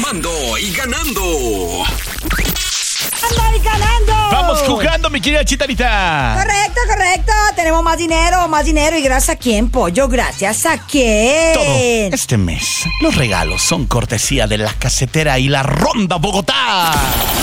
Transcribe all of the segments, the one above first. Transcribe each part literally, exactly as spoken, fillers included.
Sumando y ganando. ¡Anda y ganando! Vamos jugando, mi querida Chitarita. Correcto, correcto. Tenemos más dinero, más dinero. ¿Y gracias a quién, Pollo? ¿Gracias a quién? Todo este mes, los regalos son cortesía de La Casetera y La Ronda Bogotá.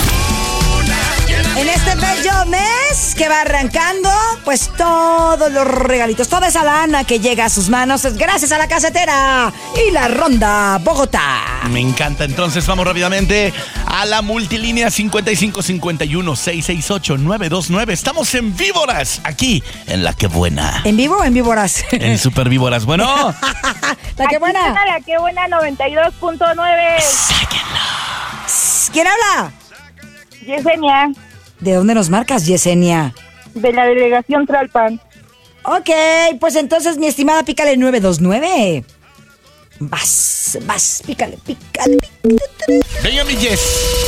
En este bello mes que va arrancando, pues todos los regalitos, toda esa lana que llega a sus manos es gracias a La Casetera y La Ronda Bogotá. Me encanta, entonces vamos rápidamente a la multilínea cincuenta y cinco cincuenta y uno seiscientos sesenta y ocho nueve dos nueve. Estamos en Víboras, aquí en La Que Buena. ¿En vivo o en Víboras? En Super Víboras, bueno. La Que Buena. La Que Buena noventa y dos punto nueve. Sáquenla. ¿Quién habla? Yesenia, ¿De dónde nos marcas, Yesenia? de la delegación Tlalpan. Ok, pues entonces, mi estimada, pícale nueve dos nueve. Vas, vas, pícale, pícale. Venga, mi Yes.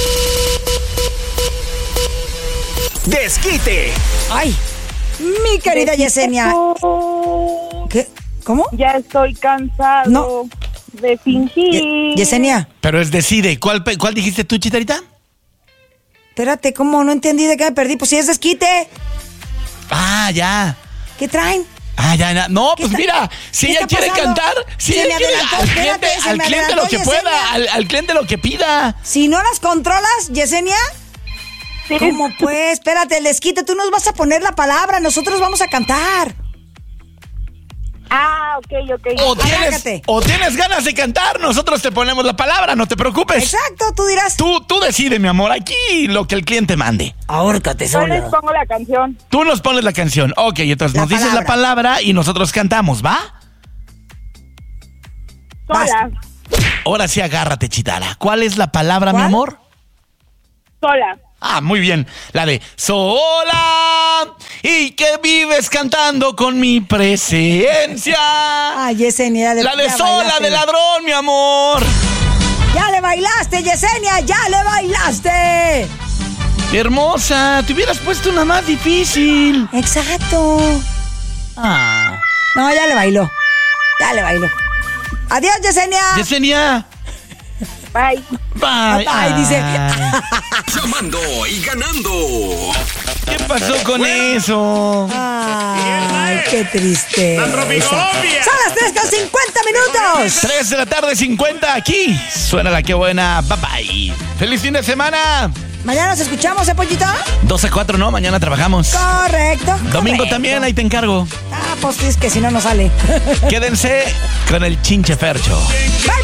Desquite. Ay, mi querida Yesenia. ¿Qué? ¿Cómo? Ya estoy cansado No. de fingir. Ye- Yesenia, Pero es decide. ¿Cuál, pe- ¿Cuál dijiste tú, Chitarita? espérate, ¿cómo? No entendí de qué me perdí. Pues si es desquite. Ah, ya. ¿Qué traen? Ah, ya, ya. No, ¿Qué pues está- mira, si qué ella está quiere pasando? cantar, si Se ella me quiere adelantó, al espérate, cliente, se al me cliente lo adelantó, que pueda, Yesenia. al, al cliente lo que pida. Si no las controlas, Yesenia. Sí. ¿Cómo pues? Espérate, el desquite. Tú nos vas a poner la palabra. Nosotros vamos a cantar. Ah, ok, ok. O tienes, Arráncate. o tienes ganas de cantar, nosotros te ponemos la palabra, no te preocupes. Exacto, tú dirás. Tú, tú decide, mi amor, aquí lo que el cliente mande. Ahórcate Yo les sola. pongo la canción. Tú nos pones la canción. Ok, entonces La nos dices la palabra. palabra y nosotros cantamos, ¿va? Sola. Ahora sí, agárrate, Chitara. ¿Cuál es la palabra, mi ¿Cuál? amor? Sola. Ah, muy bien. La de sola y que vives cantando con mi presencia. Ay, Yesenia. La de ya sola bailaste. de ladrón, mi amor. Ya le bailaste, Yesenia. Ya le bailaste. Hermosa, te hubieras puesto una más difícil. Exacto. Ah. No, ya le bailó. Ya le bailó. Adiós, Yesenia. Yesenia. Bye. Bye. Bye, dice. Sumando y ganando. ¿Qué pasó con eso? Ay, qué triste. Son las tres con cincuenta minutos. tres de la tarde, cincuenta aquí. Suena La Que Buena. Bye bye. Feliz fin de semana. Mañana nos escuchamos, ¿eh, Pollito? dos a cuatro, ¿no? Mañana trabajamos. Correcto. Domingo correcto. también, ahí te encargo. Ah, pues es que si no, no sale. Quédense con el Chinche Fercho. Bye.